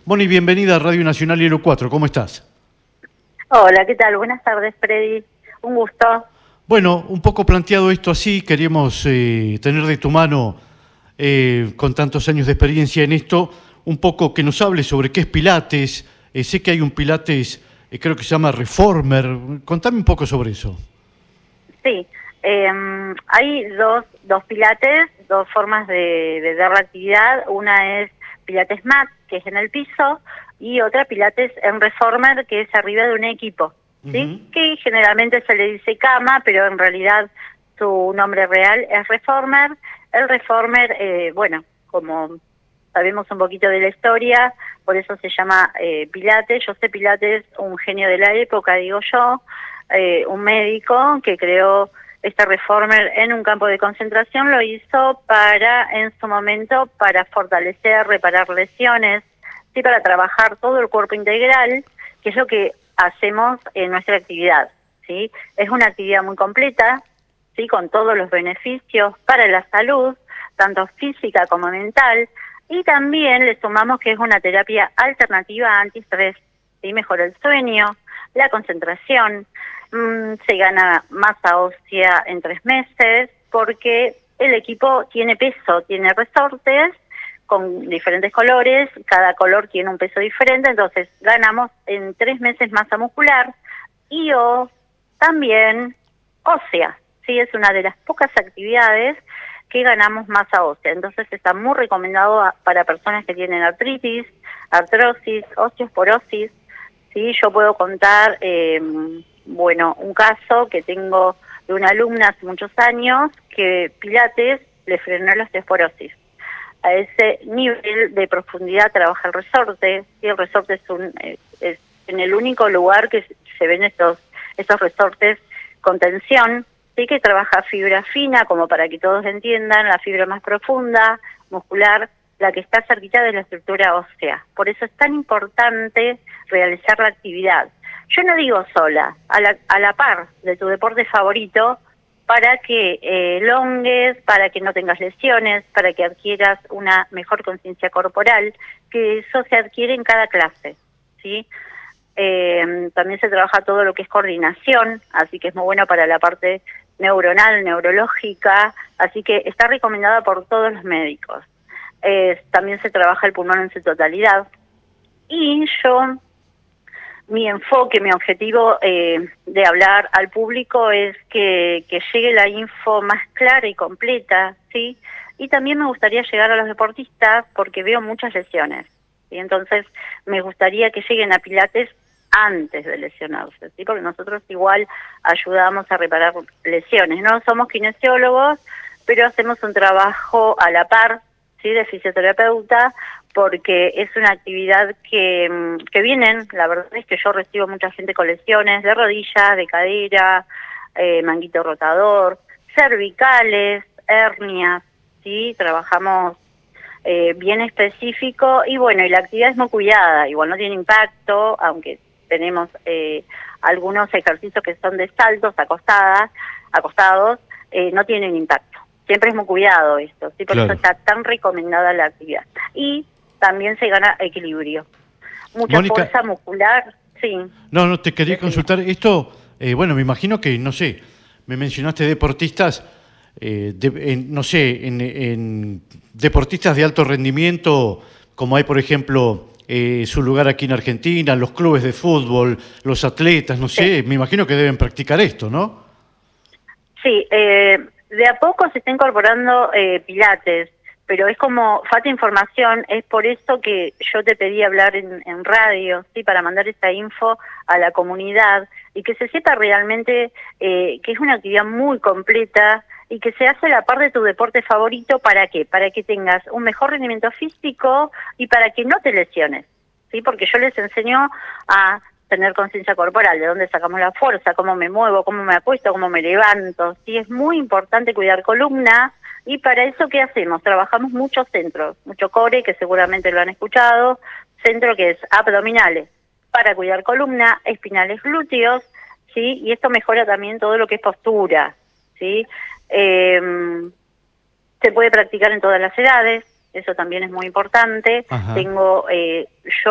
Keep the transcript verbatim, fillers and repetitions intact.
Moni, bienvenida a Radio Nacional Hielo cuatro, ¿cómo estás? Hola, ¿qué tal? Buenas tardes, Freddy. Un gusto. Bueno, un poco planteado esto así, queríamos eh, tener de tu mano, eh, con tantos años de experiencia en esto, un poco que nos hables sobre qué es Pilates. Eh, sé que hay un Pilates, eh, creo que se llama Reformer. Contame un poco sobre eso. Sí, eh, hay dos, dos pilates, dos formas de, de dar la actividad. Una es Pilates mat, que es en el piso, y otra Pilates en Reformer, que es arriba de un equipo, ¿sí? Uh-huh. Que generalmente se le dice cama, pero en realidad su nombre real es Reformer. El Reformer, eh, bueno, como sabemos un poquito de la historia, por eso se llama eh, Pilates. José Pilates, un genio de la época, digo yo, eh, un médico que creó este Reformer en un campo de concentración, lo hizo para, en su momento, para fortalecer, reparar lesiones, sí, para trabajar todo el cuerpo integral, que es lo que hacemos en nuestra actividad, ¿sí? Es una actividad muy completa, sí, con todos los beneficios para la salud, tanto física como mental, y también le sumamos que es una terapia alternativa antiestrés, ¿sí? Mejora el sueño, la concentración, mmm, se gana masa ósea en tres meses, porque el equipo tiene peso, tiene resortes con diferentes colores, cada color tiene un peso diferente, entonces ganamos en tres meses masa muscular y o también ósea, ¿sí? Es una de las pocas actividades que ganamos masa ósea, entonces está muy recomendado a, para personas que tienen artritis, artrosis, osteoporosis, ¿sí? Yo puedo contar, eh, bueno, un caso que tengo de una alumna hace muchos años que Pilates le frenó la osteoporosis. A ese nivel de profundidad trabaja el resorte, y el resorte es, un, es, es en el único lugar que se ven estos, estos resortes con tensión, sí, que trabaja fibra fina, como para que todos entiendan, la fibra más profunda, muscular, la que está cerquita de la estructura ósea. Por eso es tan importante realizar la actividad. Yo no digo sola, a la, a la par de tu deporte favorito, para que eh, elongues, para que no tengas lesiones, para que adquieras una mejor conciencia corporal, que eso se adquiere en cada clase, ¿sí? Eh, también se trabaja todo lo que es coordinación, así que es muy bueno para la parte neuronal, neurológica, así que está recomendada por todos los médicos. Eh, también se trabaja el pulmón en su totalidad. Y yo, mi enfoque, mi objetivo eh, de hablar al público es que, que llegue la info más clara y completa, ¿sí? Y también me gustaría llegar a los deportistas porque veo muchas lesiones, y entonces me gustaría que lleguen a Pilates antes de lesionarse, ¿sí? Porque nosotros igual ayudamos a reparar lesiones, no somos kinesiólogos, pero hacemos un trabajo a la par, ¿sí? De fisioterapeuta, porque es una actividad que, que vienen, la verdad es que yo recibo mucha gente con lesiones de rodillas, de cadera, eh, manguito rotador, cervicales, hernias, ¿sí? Trabajamos eh, bien específico y bueno, y la actividad es muy cuidada, igual no tiene impacto, aunque tenemos eh, algunos ejercicios que son de saltos acostadas, acostados, eh, no tienen impacto. Siempre es muy cuidado esto, ¿sí? Por claro. Eso está tan recomendada la actividad. Y también se gana equilibrio. Mucha Mónica, fuerza muscular, sí. No, no, te quería sí, consultar. Esto, eh, bueno, me imagino que, no sé, me mencionaste deportistas, eh, de, en, no sé, en, en deportistas de alto rendimiento, como hay, por ejemplo, eh, su lugar aquí en Argentina, los clubes de fútbol, los atletas, no sé, sí. Me imagino que deben practicar esto, ¿no? Sí, eh, de a poco se está incorporando eh, Pilates, pero es como falta información, es por eso que yo te pedí hablar en, en radio, sí, para mandar esta info a la comunidad y que se sepa realmente eh, que es una actividad muy completa y que se hace a la par de tu deporte favorito. ¿Para qué? Para que tengas un mejor rendimiento físico y para que no te lesiones, ¿sí? Porque yo les enseño a tener conciencia corporal, de dónde sacamos la fuerza, cómo me muevo, cómo me acuesto, cómo me levanto. Sí, es muy importante cuidar columna y para eso, ¿qué hacemos? Trabajamos muchos centros, mucho core, que seguramente lo han escuchado, centro que es abdominales, para cuidar columna, espinales glúteos, ¿sí? Y esto mejora también todo lo que es postura, ¿sí? Eh, se puede practicar en todas las edades, eso también es muy importante. Ajá. Tengo, eh, yo